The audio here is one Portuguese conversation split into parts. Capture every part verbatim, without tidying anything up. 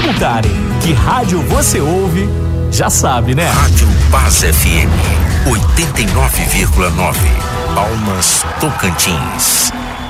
perguntarem que rádio você ouve, já sabe, né? Rádio Paz F M, oitenta e nove vírgula nove, Palmas, Tocantins.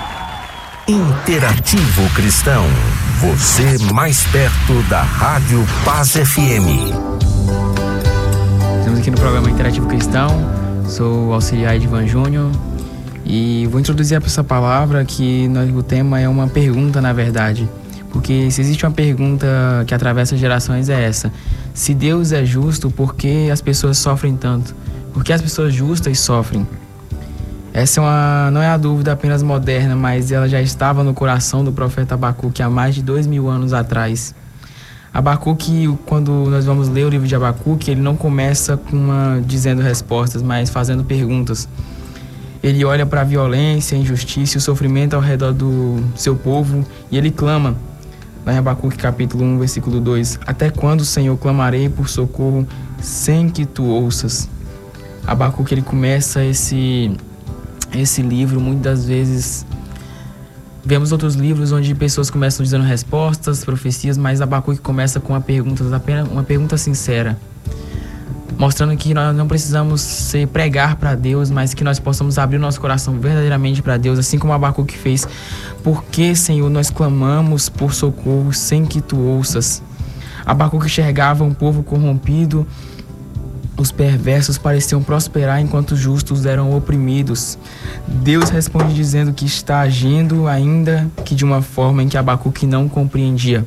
Interativo Cristão, você mais perto da Rádio Paz F M. Estamos aqui no programa Interativo Cristão, sou o auxiliar Edvan Júnior e vou introduzir essa palavra que nós, o tema é uma pergunta, na verdade. Porque se existe uma pergunta que atravessa gerações é essa: se Deus é justo, por que as pessoas sofrem tanto? Por que as pessoas justas sofrem? Essa é uma, não é a dúvida apenas moderna, mas ela já estava no coração do profeta Abacuque há mais de dois mil anos atrás. Abacuque, quando nós vamos ler o livro de Abacuque, ele não começa com uma, dizendo respostas, mas fazendo perguntas. Ele olha para a violência, a injustiça e o sofrimento ao redor do seu povo e ele clama. Lá em Abacuque capítulo um, versículo dois: até quando, Senhor, clamarei por socorro sem que tu ouças? Abacuque, ele começa esse, esse livro, muitas vezes vemos outros livros onde pessoas começam dizendo respostas, profecias, mas Abacuque começa com uma pergunta, apenas uma pergunta sincera, mostrando que nós não precisamos ser, pregar para Deus, mas que nós possamos abrir o nosso coração verdadeiramente para Deus, assim como Abacuque fez. Por que, Senhor, nós clamamos por socorro sem que tu ouças? Abacuque enxergava um povo corrompido, os perversos pareciam prosperar enquanto os justos eram oprimidos. Deus responde dizendo que está agindo, ainda que de uma forma em que Abacuque não compreendia.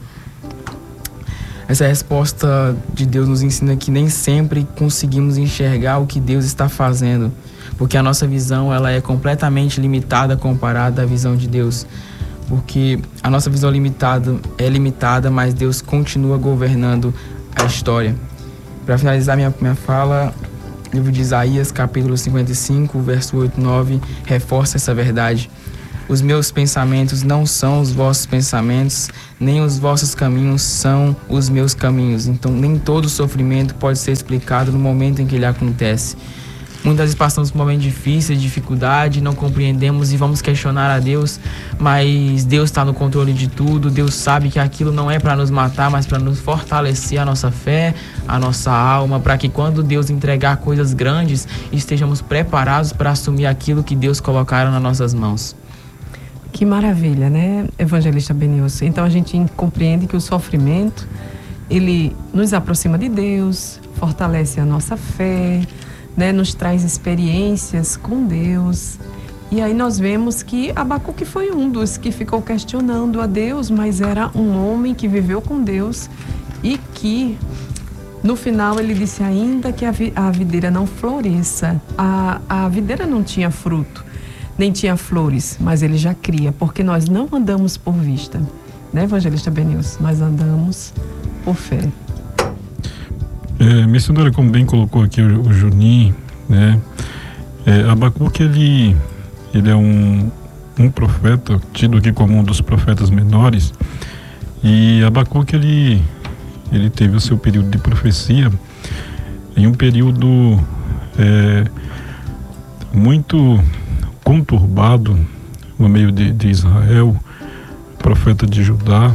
Essa resposta de Deus nos ensina que nem sempre conseguimos enxergar o que Deus está fazendo, porque a nossa visão ela é completamente limitada comparada à visão de Deus. Porque a nossa visão limitada é limitada, mas Deus continua governando a história. Para finalizar minha, minha fala, o livro de Isaías, capítulo cinquenta e cinco, verso oito e nove, reforça essa verdade. Os meus pensamentos não são os vossos pensamentos, nem os vossos caminhos são os meus caminhos. Então, nem todo sofrimento pode ser explicado no momento em que ele acontece. Muitas vezes passamos por momentos difíceis, dificuldade, não compreendemos e vamos questionar a Deus, mas Deus está no controle de tudo. Deus sabe que aquilo não é para nos matar, mas para nos fortalecer a nossa fé, a nossa alma, para que quando Deus entregar coisas grandes, estejamos preparados para assumir aquilo que Deus colocaram nas nossas mãos. Que maravilha, né, evangelista Benilson? Então a gente compreende que o sofrimento, ele nos aproxima de Deus, fortalece a nossa fé, né, nos traz experiências com Deus. E aí nós vemos que Abacuque foi um dos que ficou questionando a Deus, mas era um homem que viveu com Deus e que no final ele disse: ainda que a, vi- a videira não floresça, a, a videira não tinha fruto, nem tinha flores, mas ele já cria, porque nós não andamos por vista, né, evangelista Benilson? Nós andamos por fé. É, missionário, como bem colocou aqui o, o Juninho, né, é, Abacuque, ele, ele é um, um profeta, tido aqui como um dos profetas menores, e Abacuque, ele, ele teve o seu período de profecia em um período é, muito conturbado no meio de, de Israel, profeta de Judá,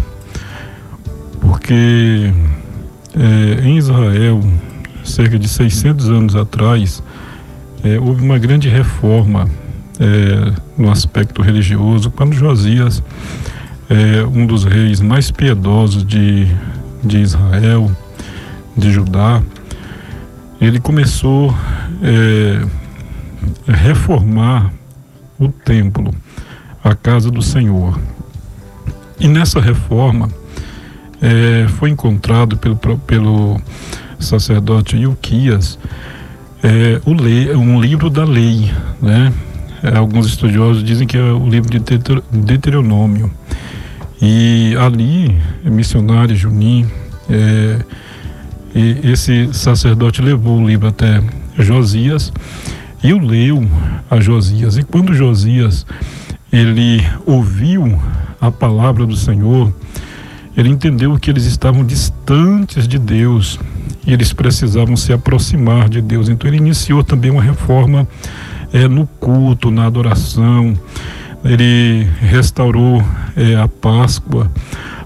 porque é, em Israel, cerca de seiscentos anos atrás, é, houve uma grande reforma é, no aspecto religioso, quando Josias, é, um dos reis mais piedosos de, de Israel, de Judá, ele começou é, a reformar o templo, a casa do Senhor. E nessa reforma é, foi encontrado pelo, pelo sacerdote Ilquias é, o lei, um livro da lei, né? É, alguns estudiosos dizem que é o livro de Deuteronômio. E ali, missionário Juninho, é, e esse sacerdote levou o livro até Josias e o leu a Josias. E quando Josias ele ouviu a palavra do Senhor, ele entendeu que eles estavam distantes de Deus e eles precisavam se aproximar de Deus. Então ele iniciou também uma reforma é, no culto, na adoração. Ele restaurou é, a Páscoa,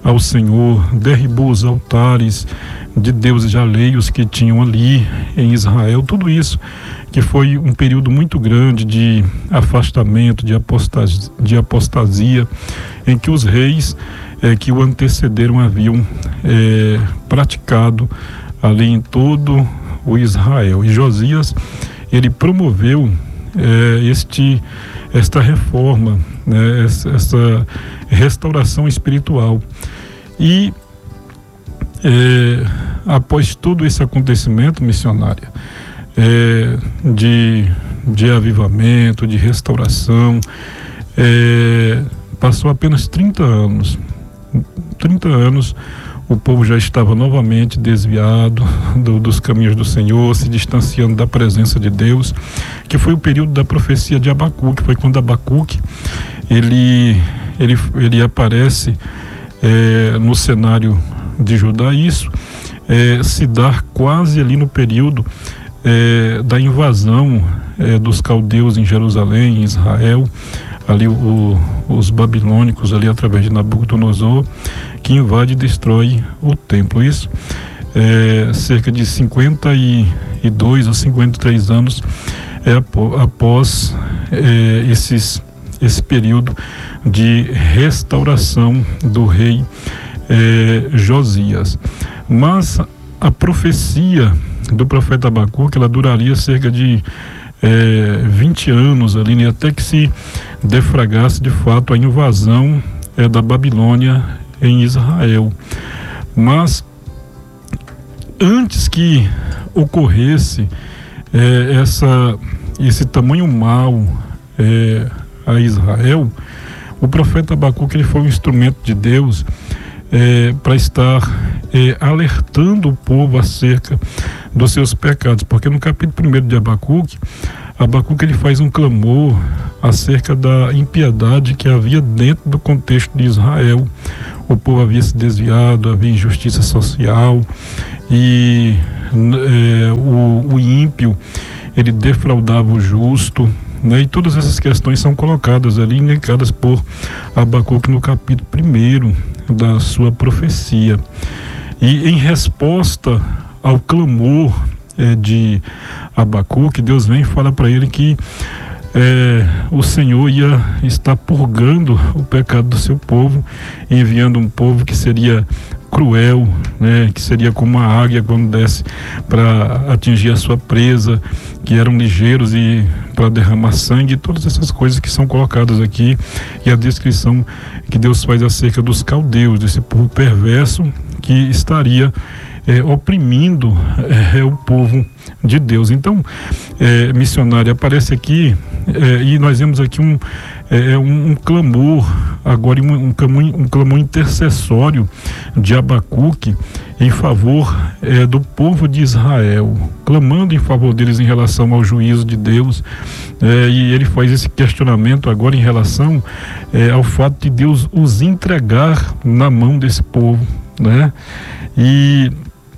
ao Senhor, derribou os altares de deuses alheios que tinham ali em Israel. Tudo isso que foi um período muito grande de afastamento, de apostasia, de apostasia em que os reis eh, que o antecederam haviam eh, praticado ali em todo o Israel. E Josias, ele promoveu eh, este, esta reforma, né, essa, essa restauração espiritual. E É, após todo esse acontecimento, missionária, é, de, de avivamento, de restauração, é, passou apenas trinta anos. trinta anos, o povo já estava novamente desviado do, dos caminhos do Senhor, se distanciando da presença de Deus, que foi o período da profecia de Abacuque. Foi quando Abacuque ele, ele, ele aparece é, no cenário de Judá. Isso é, se dá quase ali no período é, da invasão é, dos caldeus em Jerusalém, em Israel, ali o, os babilônicos ali através de Nabucodonosor, que invade e destrói o templo. Isso é, cerca de cinquenta e dois ou cinquenta e três anos é, após é, esses, esse período de restauração do rei É, Josias. Mas a profecia do profeta Abacuque, ela duraria cerca de é, vinte anos ali, né, até que se defragasse de fato a invasão é, da Babilônia em Israel. Mas antes que ocorresse é, essa, esse tamanho mal é, a Israel, o profeta Abacuque, ele foi um instrumento de Deus É, para estar é, alertando o povo acerca dos seus pecados, porque no capítulo primeiro de Abacuque, Abacuque ele faz um clamor acerca da impiedade que havia dentro do contexto de Israel. O povo havia se desviado, havia injustiça social e é, o, o ímpio ele defraudava o justo, né? E todas essas questões são colocadas ali, elencadas por Abacuque no capítulo primeiro da sua profecia. E em resposta ao clamor é, de Abacuque, Deus vem e fala para ele que é, o Senhor ia estar purgando o pecado do seu povo, enviando um povo que seria cruel, né, que seria como uma águia quando desce para atingir a sua presa, que eram ligeiros e para derramar sangue, todas essas coisas que são colocadas aqui, e a descrição que Deus faz acerca dos caldeus, desse povo perverso que estaria é, oprimindo é, o povo de Deus. Então, é, missionário, aparece aqui é, e nós vemos aqui um, é, um, um clamor, agora um, um, clamor, um clamor intercessório de Abacuque em favor é, do povo de Israel, clamando em favor deles em relação ao juízo de Deus, é, e ele faz esse questionamento agora em relação é, ao fato de Deus os entregar na mão desse povo, né? E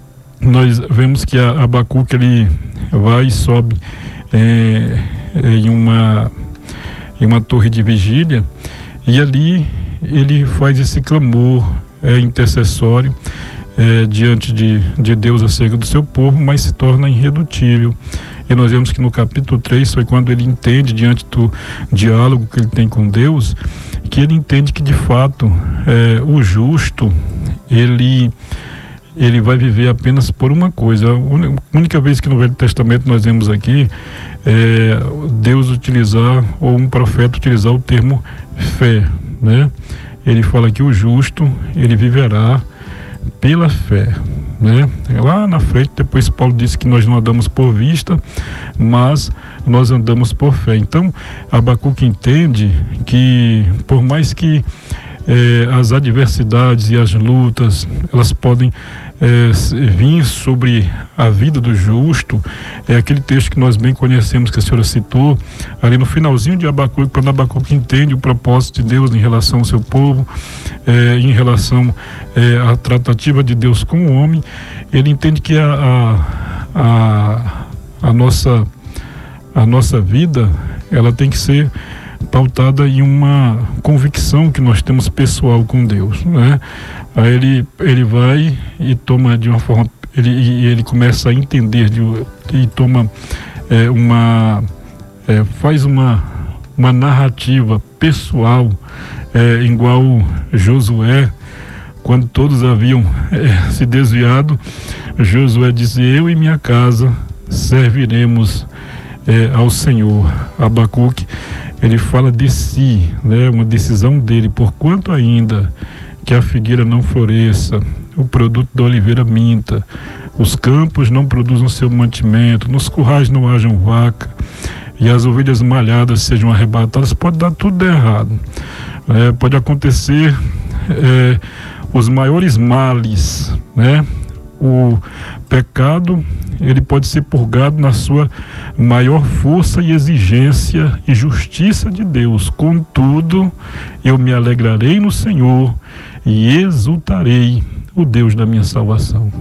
nós vemos que a Abacuque ele vai e sobe é, em uma em uma torre de vigília, e ali ele faz esse clamor é, intercessório é, diante de, de Deus acerca do seu povo, mas se torna irredutível. E nós vemos que no capítulo três foi quando ele entende, diante do diálogo que ele tem com Deus, que ele entende que de fato é, o justo ele ele vai viver apenas por uma coisa. A única vez que no Velho Testamento nós vemos aqui é, Deus utilizar, ou um profeta utilizar o termo fé, né? Ele fala que o justo ele viverá pela fé, né? Lá na frente depois Paulo disse que nós não andamos por vista, mas nós andamos por fé. Então Abacuque entende que por mais que eh, as adversidades e as lutas elas podem É, vir sobre a vida do justo, é aquele texto que nós bem conhecemos, que a senhora citou, ali no finalzinho de Abacuque, quando Abacuque entende o propósito de Deus em relação ao seu povo, é, em relação é, à tratativa de Deus com o homem, ele entende que a, a, a, a, nossa, a nossa vida, ela tem que ser pautada em uma convicção que nós temos pessoal com Deus, né? Aí ele, ele vai e toma de uma forma, ele, e ele começa a entender de, e toma é, uma, é, faz uma, uma narrativa pessoal, é, igual Josué, quando todos haviam é, se desviado, Josué disse: eu e minha casa serviremos é, ao Senhor. Abacuque, ele fala de si, né, uma decisão dele: porquanto ainda que a figueira não floresça, o produto da oliveira minta, os campos não produzam seu mantimento, nos currais não hajam vaca, e as ovelhas malhadas sejam arrebatadas, pode dar tudo errado. É, pode acontecer é, os maiores males, né? O pecado, ele pode ser purgado na sua maior força e exigência e justiça de Deus. Contudo, eu me alegrarei no Senhor e exultarei o Deus da minha salvação.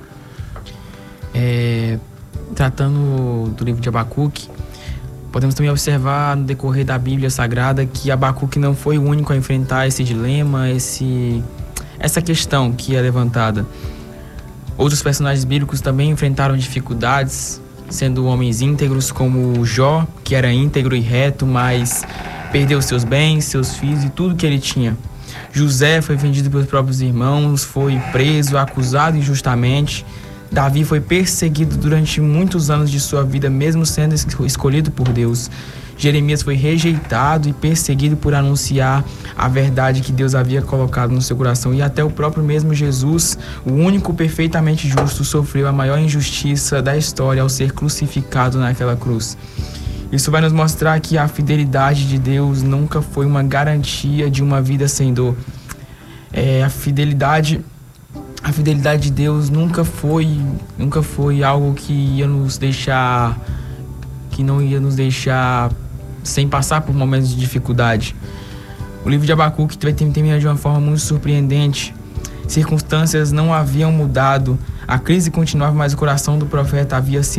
É, tratando do livro de Abacuque, podemos também observar no decorrer da Bíblia Sagrada que Abacuque não foi o único a enfrentar esse dilema, esse, essa questão que é levantada. Outros personagens bíblicos também enfrentaram dificuldades, sendo homens íntegros como Jó, que era íntegro e reto, mas perdeu seus bens, seus filhos e tudo que ele tinha. José foi vendido pelos próprios irmãos, foi preso, acusado injustamente. Davi foi perseguido durante muitos anos de sua vida, mesmo sendo escolhido por Deus. Jeremias foi rejeitado e perseguido por anunciar a verdade que Deus havia colocado no seu coração. E até o próprio mesmo Jesus, o único perfeitamente justo, sofreu a maior injustiça da história ao ser crucificado naquela cruz. Isso vai nos mostrar que a fidelidade de Deus nunca foi uma garantia de uma vida sem dor. É, a fidelidade... A fidelidade de Deus nunca foi, nunca foi algo que ia nos deixar, que não ia nos deixar sem passar por momentos de dificuldade. O livro de Abacuque termina de uma forma muito surpreendente. Circunstâncias não haviam mudado, a crise continuava, mas o coração do profeta havia sido